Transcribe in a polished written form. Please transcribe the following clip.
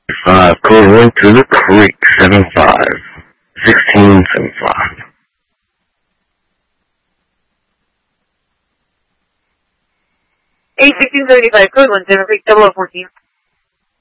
5, code 1 to the creek, 75. 1675. 1675, code 1 to the creek, 0014.